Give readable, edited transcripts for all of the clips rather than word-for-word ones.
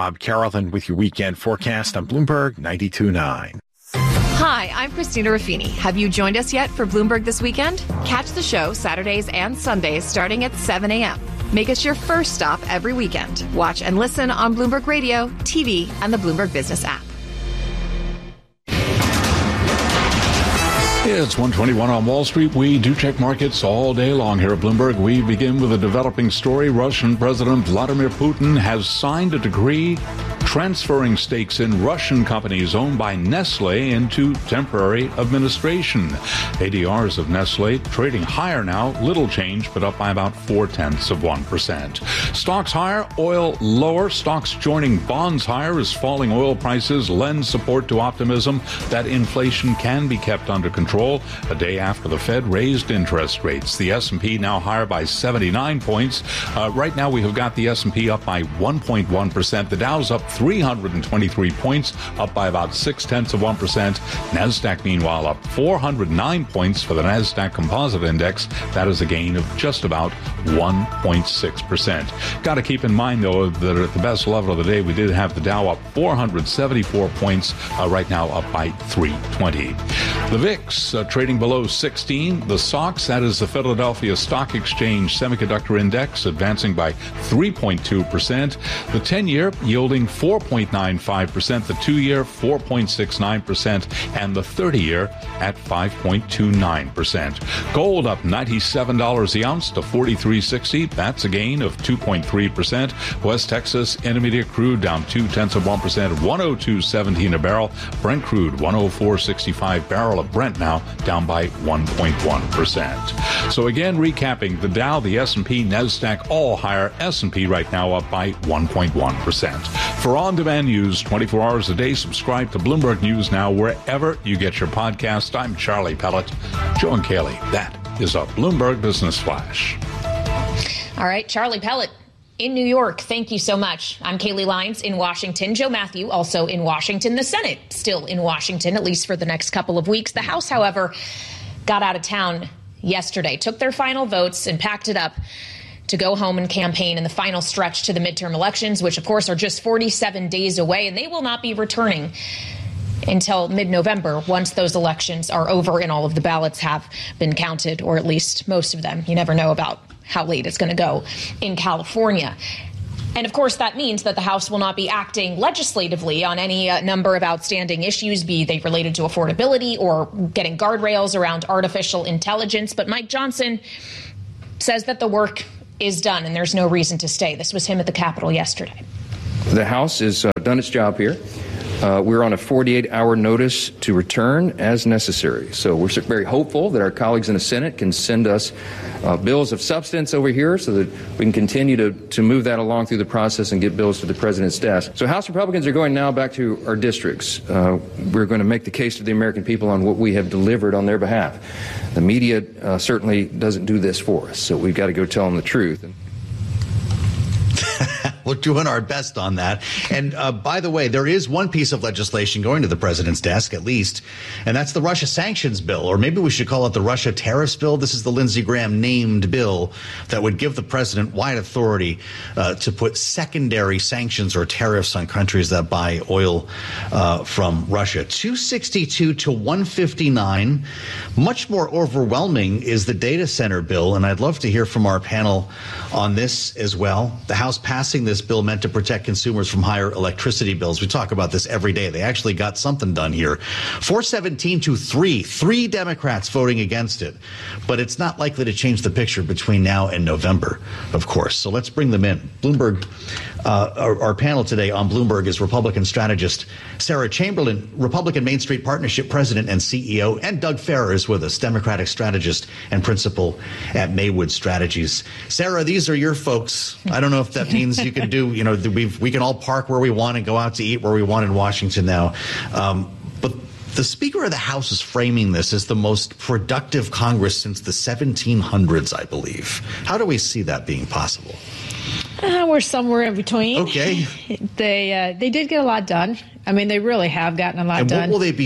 Bob Carrollton with your weekend forecast on Bloomberg 92.9. Hi, I'm Christina Ruffini. Have you joined us yet for Bloomberg This Weekend? Catch the show Saturdays and Sundays starting at 7 a.m. Make us your first stop every weekend. Watch and listen on Bloomberg Radio, TV, and the Bloomberg Business app. It's 1:21 on Wall Street. We do check markets all day long here at Bloomberg. We begin with a developing story. Russian President Vladimir Putin has signed a decree transferring stakes in Russian companies owned by Nestle into temporary administration. ADRs of Nestle trading higher now, little change, but up by about 0.4%. Stocks higher, oil lower. Stocks joining bonds higher as falling oil prices lend support to optimism that inflation can be kept under control a day after the Fed raised interest rates. The S&P now higher by 79 points. Right now we have got the S&P up by 1.1%. The Dow's up 323 points, up by about 0.6%. NASDAQ, meanwhile, up 409 points for the NASDAQ Composite Index. That is a gain of just about 1.6%. Got to keep in mind, though, that at the best level of the day, we did have the Dow up 474 points, right now up by 320. The VIX trading below 16. The SOX, that is the Philadelphia Stock Exchange Semiconductor Index, advancing by 3.2%. The 10-year yielding 4.95%, the 2-year 4.69%, and the 30-year at 5.29%. Gold up $97 the ounce to $43.60. That's a gain of 2.3%. West Texas Intermediate crude down 0.2%, 102.17 a barrel. Brent crude 104.65 barrel of Brent now down by 1.1%. So again, recapping, the Dow, the S&P, NASDAQ all higher. S&P right now up by 1.1%. For on-demand news 24 hours a day, subscribe to Bloomberg News Now wherever you get your podcast. I'm Charlie Pellet. Joe and Kaylee, that is a Bloomberg Business Flash. All right, Charlie Pellet in New York. Thank you so much. I'm Kaylee Lyons in Washington. Joe Matthew also in Washington. The Senate still in Washington, at least for the next couple of weeks. The House, however, got out of town yesterday, took their final votes and packed it up to go home and campaign in the final stretch to the midterm elections, which, of course, are just 47 days away, and they will not be returning until mid-November once those elections are over and all of the ballots have been counted, or at least most of them. You never know about how late it's going to go in California. And, of course, that means that the House will not be acting legislatively on any number of outstanding issues, be they related to affordability or getting guardrails around artificial intelligence. But Mike Johnson says that the work is done and there's no reason to stay. This was him at the Capitol yesterday. The House has done its job here. We're on a 48-hour notice to return as necessary. So we're very hopeful that our colleagues in the Senate can send us bills of substance over here so that we can continue to move that along through the process and get bills to the president's desk. So House Republicans are going now back to our districts. We're going to make the case to the American people on what we have delivered on their behalf. The media certainly doesn't do this for us, so we've got to go tell them the truth. We're doing our best on that. And by the way, there is one piece of legislation going to the president's desk, at least, and that's the Russia sanctions bill, or maybe we should call it the Russia tariffs bill. This is the Lindsey Graham named bill that would give the president wide authority to put secondary sanctions or tariffs on countries that buy oil from Russia. 262 to 159. Much more overwhelming is the data center bill, and I'd love to hear from our panel on this as well. The House passing this bill meant to protect consumers from higher electricity bills. We talk about this every day. They actually got something done here. 417 to 3. 3 Democrats voting against it. But it's not likely to change the picture between now and November, of course. So let's bring them in. Bloomberg, our panel today on Bloomberg is Republican strategist Sarah Chamberlain, Republican Main Street Partnership president and CEO, and Doug Farrar is with us, Democratic strategist and principal at Maywood Strategies. Sarah, these are your folks. I don't know if that means you can do, we can all park where we want and go out to eat where we want in Washington now. But the Speaker of the House is framing this as the most productive Congress since the 1700s, I believe. How do we see that being possible? We're somewhere in between. Okay. They did get a lot done. I mean, they really have gotten a lot done. And what will they be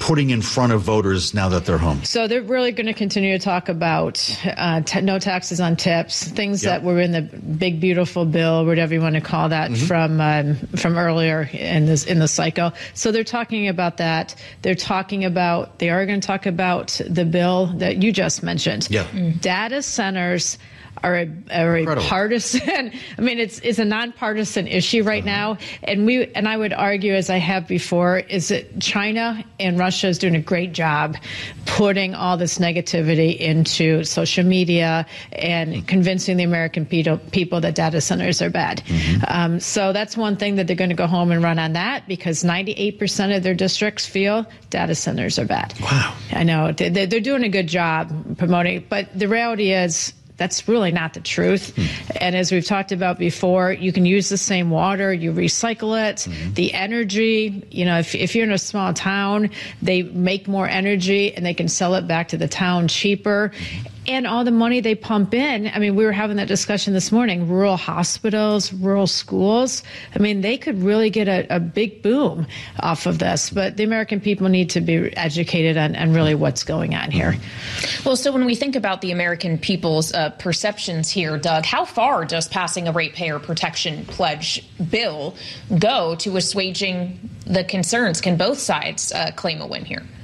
putting in front of voters now that they're home? So they're really going to continue to talk about no taxes on tips, things that were in the big beautiful bill, whatever you want to call that, from earlier in the cycle. So they're talking about that. They are going to talk about the bill that you just mentioned. Yeah. Data centers are a partisan. I mean, it's a nonpartisan issue right now, and I would argue, as I have before, is that China and Russia is doing a great job putting all this negativity into social media and convincing the American people that data centers are bad. So that's one thing that they're going to go home and run on that, because 98% of their districts feel data centers are bad. Wow. I know they're doing a good job promoting, but the reality is, that's really not the truth. And as we've talked about before, you can use the same water, you recycle it, the energy, if you're in a small town, they make more energy and they can sell it back to the town cheaper. And all the money they pump in, I mean, we were having that discussion this morning, rural hospitals, rural schools. I mean, they could really get a big boom off of this. But the American people need to be educated on really what's going on here. Well, so when we think about the American people's perceptions here, Doug, how far does passing a ratepayer protection pledge bill go to assuaging the concerns? Can both sides claim a win here?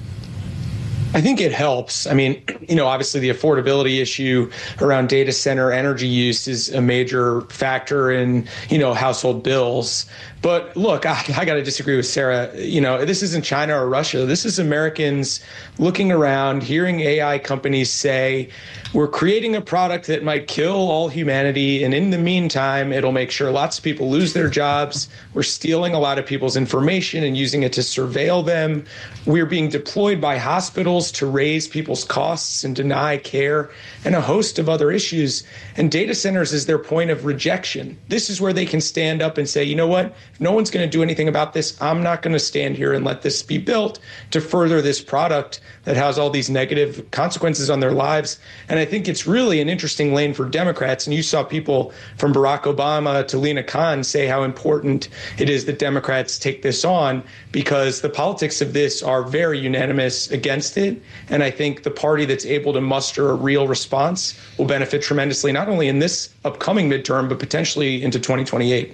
I think it helps. I mean, obviously the affordability issue around data center energy use is a major factor in, household bills. But look, I got to disagree with Sarah. This isn't China or Russia. This is Americans looking around, hearing AI companies say, we're creating a product that might kill all humanity. And in the meantime, it'll make sure lots of people lose their jobs. We're stealing a lot of people's information and using it to surveil them. We're being deployed by hospitals to raise people's costs and deny care, and a host of other issues. And data centers is their point of rejection. This is where they can stand up and say, you know what? If no one's going to do anything about this, I'm not going to stand here and let this be built to further this product that has all these negative consequences on their lives. And I think it's really an interesting lane for Democrats. And you saw people from Barack Obama to Lina Khan say how important it is that Democrats take this on, because the politics of this are very unanimous against it. And I think the party that's able to muster a real response will benefit tremendously, not only in this upcoming midterm, but potentially into 2028.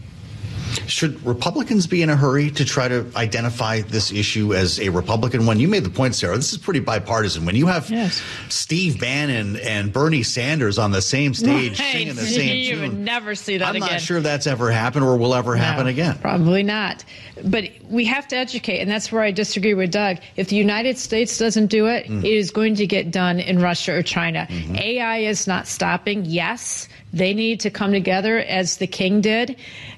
Should Republicans be in a hurry to try to identify this issue as a Republican one? You made the point, Sarah, this is pretty bipartisan. When you have Steve Bannon and Bernie Sanders on the same stage singing the same tune, you would never see that again. I'm not sure that's ever happened or will ever happen again. Probably not. But we have to educate, and that's where I disagree with Doug. If the United States doesn't do it, it is going to get done in Russia or China. AI is not stopping. Yes, they need to come together as the King did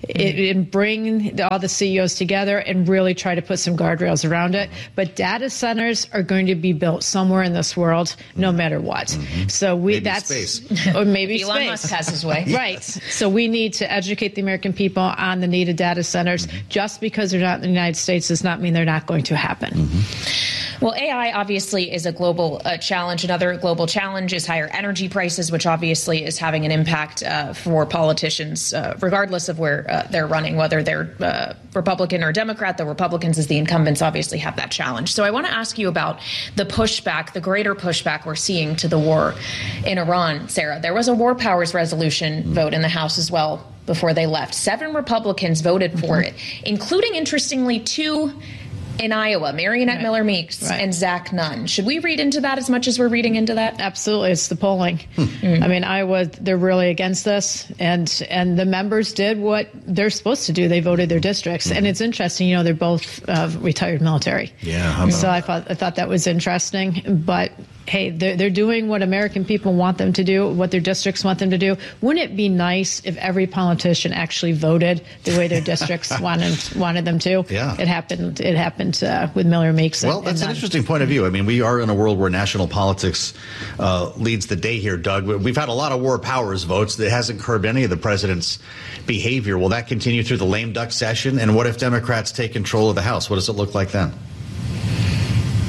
and bring all the CEOs together and really try to put some guardrails around it. But data centers are going to be built somewhere in this world, no matter what. So space. Or maybe Elon space. Musk has his way. Right. So we need to educate the American people on the need of data centers. Just because they're not in the United States does not mean they're not going to happen. Well, AI obviously is a global challenge. Another global challenge is higher energy prices, which obviously is having an impact for politicians, regardless of where they're running, whether they're Republican or Democrat. The Republicans, as the incumbents, obviously have that challenge. So I want to ask you about the pushback, the greater pushback we're seeing to the war in Iran. Sarah, there was a war powers resolution vote in the House as well before they left. 7 Republicans voted for it, including, interestingly, 2 in Iowa, Marionette Miller Meeks and Zach Nunn. Should we read into that as much as we're reading into that? Absolutely. It's the polling. I mean, Iowa, they're really against this. And the members did what they're supposed to do. They voted their districts. And it's interesting, they're both retired military. Yeah. So I thought that was interesting. But hey, they're doing what American people want them to do, what their districts want them to do. Wouldn't it be nice if every politician actually voted the way their districts wanted them to? Yeah. It happened with Miller Meeks. Well, that's an interesting point of view. I mean, we are in a world where national politics leads the day here, Doug. We've had a lot of war powers votes that hasn't curbed any of the president's behavior. Will that continue through the lame duck session? And what if Democrats take control of the House? What does it look like then?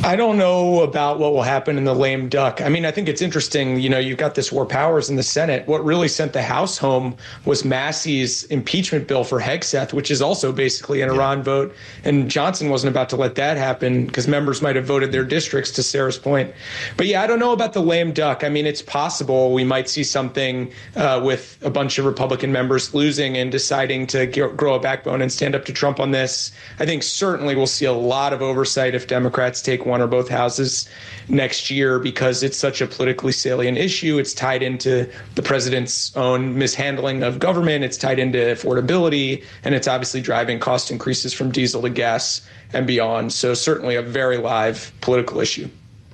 I don't know about what will happen in the lame duck. I mean, I think it's interesting. You've got this war powers in the Senate. What really sent the House home was Massey's impeachment bill for Hegseth, which is also basically an Iran vote. And Johnson wasn't about to let that happen because members might have voted their districts, to Sarah's point. But I don't know about the lame duck. I mean, it's possible we might see something with a bunch of Republican members losing and deciding to grow a backbone and stand up to Trump on this. I think certainly we'll see a lot of oversight if Democrats take one or both houses next year, because it's such a politically salient issue. It's tied into the president's own mishandling of government. It's tied into affordability, and it's obviously driving cost increases from diesel to gas and beyond. So certainly a very live political issue.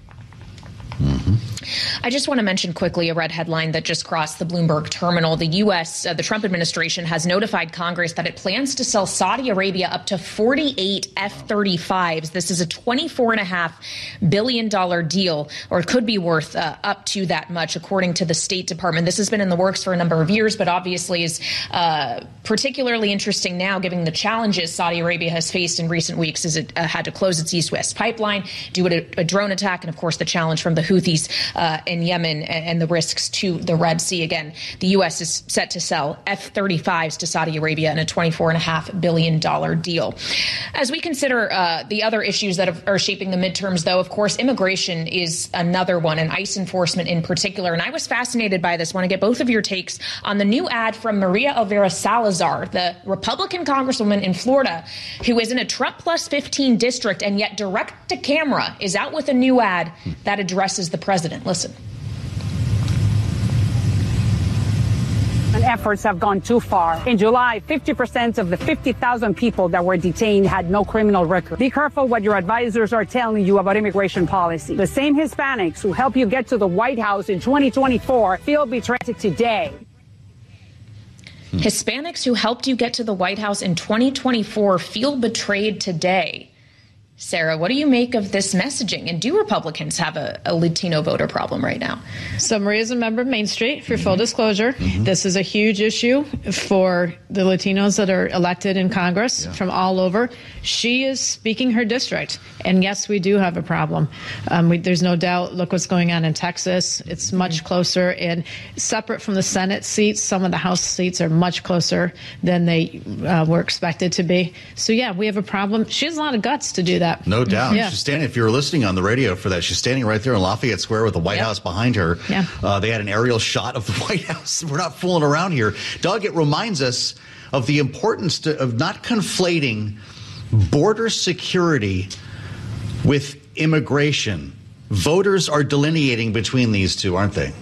I just want to mention quickly a red headline that just crossed the Bloomberg terminal. The U.S., the Trump administration has notified Congress that it plans to sell Saudi Arabia up to 48 F-35s. This is a $24.5 billion deal, or it could be worth up to that much, according to the State Department. This has been in the works for a number of years, but obviously is particularly interesting now, given the challenges Saudi Arabia has faced in recent weeks as it had to close its East-West pipeline, do a drone attack, and, of course, the challenge from the Houthis in Yemen and the risks to the Red Sea. Again, the U.S. is set to sell F-35s to Saudi Arabia in a $24.5 billion deal. As we consider the other issues that are shaping the midterms, though, of course, immigration is another one, and ICE enforcement in particular. And I was fascinated by this. I want to get both of your takes on the new ad from Maria Elvira Salazar, the Republican congresswoman in Florida, who is in a Trump plus 15 district, and yet direct to camera is out with a new ad that addresses the president. Listen. Efforts have gone too far. In July, 50% of the 50,000 people that were detained had no criminal record. Be careful what your advisors are telling you about immigration policy. The same Hispanics who help you get to the White House in 2024 feel betrayed today. Hispanics who helped you get to the White House in 2024 feel betrayed today. Sarah, what do you make of this messaging? And do Republicans have a Latino voter problem right now? So Maria's a member of Main Street, for full disclosure. This is a huge issue for the Latinos that are elected in Congress from all over. She is speaking her district. And yes, we do have a problem. There's no doubt. Look what's going on in Texas. It's much closer, and separate from the Senate seats. Some of the House seats are much closer than they were expected to be. So, yeah, we have a problem. She has a lot of guts to do that. No doubt. She's standing, if you were listening on the radio for that, she's standing right there in Lafayette Square with the White House behind her. They had an aerial shot of the White House. We're not fooling around here. Doug, it reminds us of the importance of not conflating border security with immigration. Voters are delineating between these two, aren't they?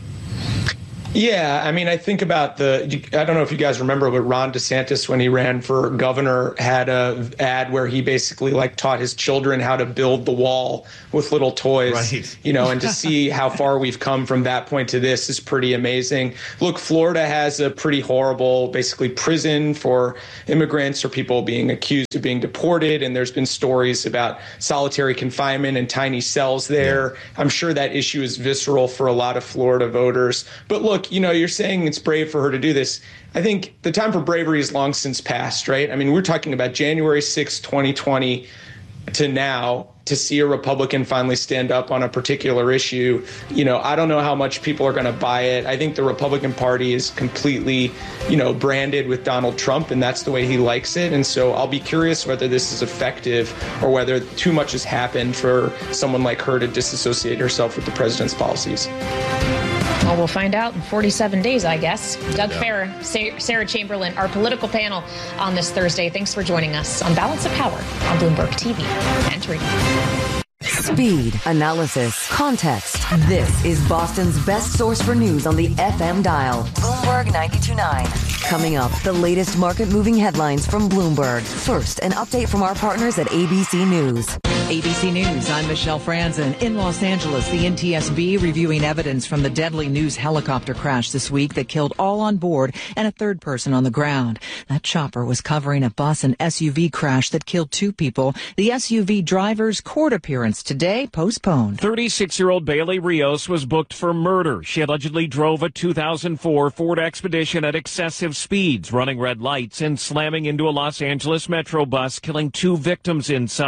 Yeah, I mean, I think about I don't know if you guys remember, but Ron DeSantis, when he ran for governor, had a ad where he basically taught his children how to build the wall with little toys, right. And to see how far we've come from that point to this is pretty amazing. Look, Florida has a pretty horrible, basically prison for immigrants or people being accused of being deported. And there's been stories about solitary confinement and tiny cells there. I'm sure that issue is visceral for a lot of Florida voters. But look, you're saying it's brave for her to do this. I think the time for bravery is long since passed, right? I mean, we're talking about January 6, 2020 to now to see a Republican finally stand up on a particular issue. I don't know how much people are going to buy it. I think the Republican Party is completely, branded with Donald Trump, and that's the way he likes it. And so I'll be curious whether this is effective or whether too much has happened for someone like her to disassociate herself with the president's policies. Well, we'll find out in 47 days, I guess. Doug Farrar, Sarah Chamberlain, our political panel on this Thursday. Thanks for joining us on Balance of Power on Bloomberg TV and radio. Speed, analysis, context. This is Boston's best source for news on the FM dial. Bloomberg 92.9. Coming up, the latest market-moving headlines from Bloomberg. First, an update from our partners at ABC News. ABC News, I'm Michelle Franzen. In Los Angeles, the NTSB reviewing evidence from the deadly news helicopter crash this week that killed all on board and a third person on the ground. That chopper was covering a bus and SUV crash that killed 2 people. The SUV driver's court appearance today postponed. 36-year-old Bailey Rios was booked for murder. She allegedly drove a 2004 Ford Expedition at excessive speeds, running red lights and slamming into a Los Angeles Metro bus, killing 2 victims inside.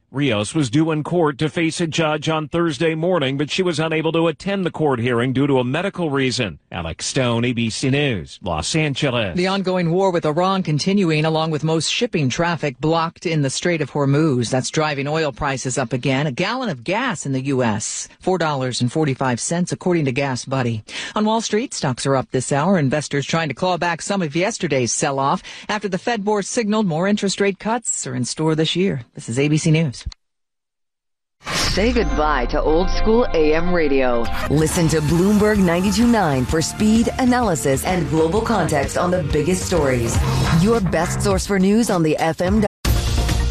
Rios was due in court to face a judge on Thursday morning, but she was unable to attend the court hearing due to a medical reason. Alex Stone, ABC News, Los Angeles. The ongoing war with Iran continuing, along with most shipping traffic blocked in the Strait of Hormuz. That's driving oil prices up again. A gallon of gas in the U.S., $4.45, according to Gas Buddy. On Wall Street, stocks are up this hour. Investors trying to claw back some of yesterday's sell-off after the Fed board signaled more interest rate cuts are in store this year. This is ABC News. Say goodbye to old school AM radio. Listen to Bloomberg 92.9 for speed, analysis, and global context on the biggest stories. Your best source for news on the FM